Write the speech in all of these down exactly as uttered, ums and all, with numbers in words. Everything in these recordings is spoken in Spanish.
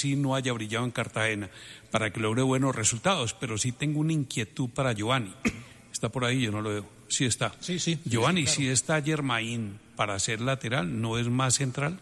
así no haya brillado en Cartagena, para que logre buenos resultados, pero sí tengo una inquietud para Giovanni. Está por ahí, yo no lo veo. Sí está. Sí, sí. Giovanni, sí, claro. Si está Germain para ser lateral, ¿no es más central?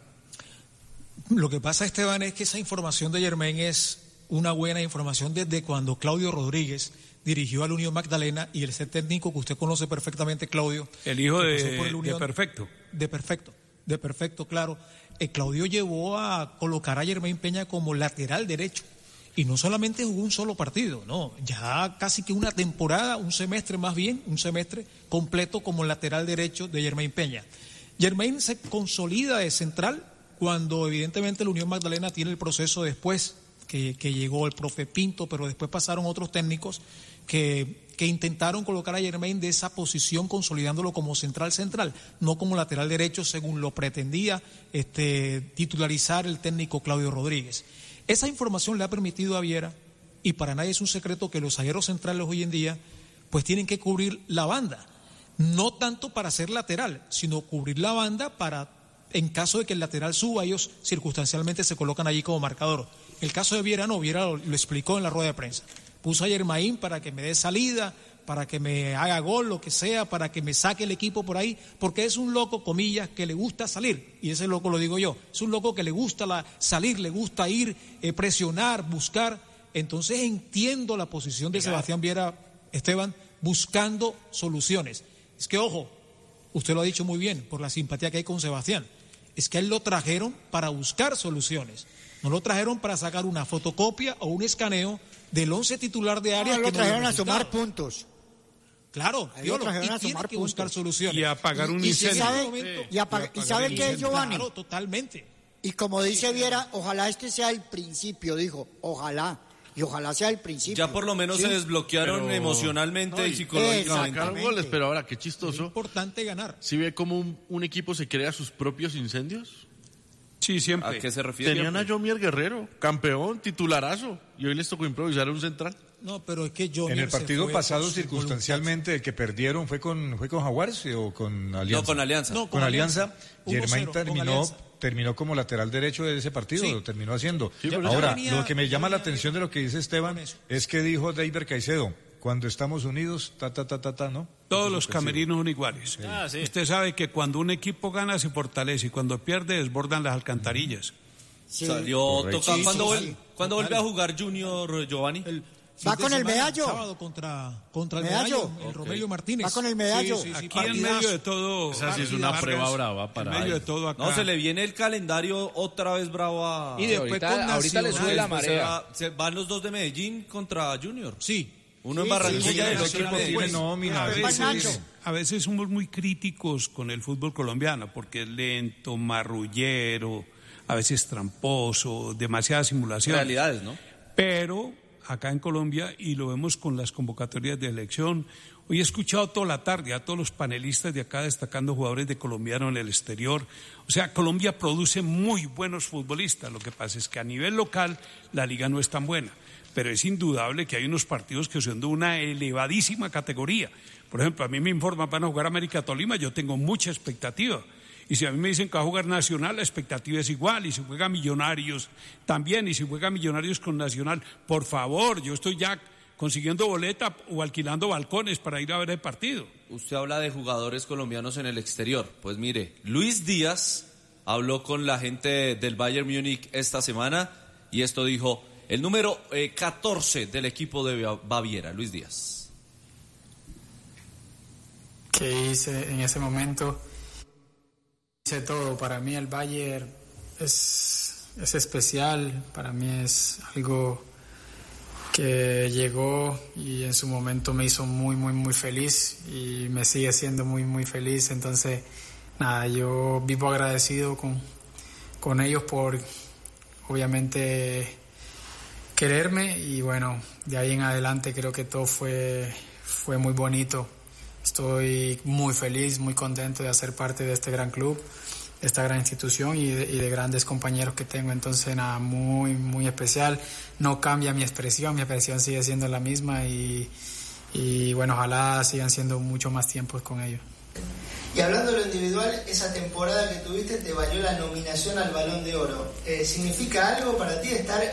Lo que pasa, Esteban, es que esa información de Germain es una buena información desde cuando Claudio Rodríguez dirigió al Unión Magdalena y el ser técnico que usted conoce perfectamente, Claudio. El hijo de, el Unión, de Perfecto. De Perfecto, de Perfecto, claro. Eh, Claudio llevó a colocar a Germain Peña como lateral derecho. Y no solamente jugó un solo partido, no, ya casi que una temporada, un semestre más bien, un semestre completo como lateral derecho de Germain Peña. Germain se consolida de central cuando evidentemente la Unión Magdalena tiene el proceso después, que, que llegó el profe Pinto, pero después pasaron otros técnicos que, que intentaron colocar a Germain de esa posición consolidándolo como central central, no como lateral derecho según lo pretendía este, titularizar el técnico Claudio Rodríguez. Esa información le ha permitido a Viera, y para nadie es un secreto que los zagueros centrales hoy en día pues tienen que cubrir la banda, no tanto para ser lateral, sino cubrir la banda para, en caso de que el lateral suba, ellos circunstancialmente se colocan allí como marcador. El caso de Viera no, Viera lo, lo explicó en la rueda de prensa. Puso a Germain para que me dé salida, para que me haga gol, lo que sea, para que me saque el equipo por ahí, porque es un loco, comillas, que le gusta salir, y ese loco lo digo yo, es un loco que le gusta la, salir, le gusta ir, eh, presionar, buscar. Entonces entiendo la posición de Sebastián Viera, Esteban, buscando soluciones. Es que, ojo, usted lo ha dicho muy bien, por la simpatía que hay con Sebastián, es que a él lo trajeron para buscar soluciones, no lo trajeron para sacar una fotocopia o un escaneo del once titular de área. No, que lo trajeron no a sumar puntos. Claro, Dios, y tiene que buscar soluciones. Y apagar un y, incendio. Y sabe, momento, y apaga, y sabe qué, Giovanni. Claro, totalmente. Y como dice Viera, ojalá este sea el principio, dijo, ojalá. Y ojalá sea el principio. Ya por lo menos ¿sí? se desbloquearon pero... emocionalmente no, y, y psicológicamente. Sacaron goles, pero ahora qué chistoso. Es importante ganar. ¿Sí ve cómo un, un equipo se crea sus propios incendios? Sí, siempre. ¿A qué se refiere? Tenían a Jomier Guerrero, campeón, titularazo, y hoy les tocó improvisar un central. No, pero es que Jomier en el partido pasado, circunstancialmente, el que perdieron fue con fue con Jaguares o con Alianza. No, con Alianza. No, con, con Alianza. Alianza. Germain terminó terminó como lateral derecho de ese partido, sí. Lo terminó haciendo. Sí, ahora, venía, lo que me llama la atención de lo que dice Esteban es que dijo David Caicedo, cuando estamos unidos, ta, ta, ta, ta, ta, ¿no? Todos los camerinos son iguales. Sí. Ah, sí. Usted sabe que cuando un equipo gana se fortalece y cuando pierde desbordan las alcantarillas. Sí. Salió toca, sí, ¿Cuándo, sí, vuelve, sí. ¿cuándo vuelve a jugar Junior, Giovanni? El Va con el medallo. Sábado contra, contra el medallo, medallo, el okay. Romelio Martínez. Va con el medallo. Sí, sí, sí, aquí en medio de todo. Esa sí es una Vargas, prueba brava para en medio él. de todo acá. No, se le viene el calendario otra vez bravo a... Y después ahorita, con ahorita le sube la marea. Se, va, se van los dos de Medellín contra Junior. Sí. Uno sí, en Barranquilla sí, y el sí, otro en tiene nómina. A Sí, veces, sí. a veces somos muy críticos con el fútbol colombiano porque es lento, marrullero, a veces tramposo, demasiada simulación. Realidades, ¿no? Pero acá en Colombia, y lo vemos con las convocatorias de elección, hoy he escuchado toda la tarde a todos los panelistas de acá destacando jugadores de colombiano en el exterior. O sea, Colombia produce muy buenos futbolistas. Lo que pasa es que a nivel local la liga no es tan buena. Pero es indudable que hay unos partidos que son de una elevadísima categoría. Por ejemplo, a mí me informan, van a jugar América Tolima, yo tengo mucha expectativa. Y si a mí me dicen que va a jugar Nacional, la expectativa es igual. Y si juega Millonarios, también. Y si juega Millonarios con Nacional, por favor, yo estoy ya consiguiendo boleta o alquilando balcones para ir a ver el partido. Usted habla de jugadores colombianos en el exterior. Pues mire, Luis Díaz habló con la gente del Bayern Múnich esta semana y esto dijo... El número eh, catorce del equipo de Baviera, Luis Díaz. Que hice en ese momento, hice todo. Para mí el Bayern es, es especial, para mí es algo que llegó y en su momento me hizo muy, muy, muy feliz y me sigue siendo muy, muy feliz. Entonces, nada, yo vivo agradecido con, con ellos por, obviamente... quererme y bueno, de ahí en adelante creo que todo fue, fue muy bonito. Estoy muy feliz, muy contento de hacer parte de este gran club, de esta gran institución y de, y de grandes compañeros que tengo. Entonces nada, muy, muy especial. No cambia mi expresión, mi expresión sigue siendo la misma y, y bueno, ojalá sigan siendo mucho más tiempos con ellos. Y hablando de lo individual, esa temporada que tuviste te valió la nominación al Balón de Oro. Eh, ¿Significa algo para ti estar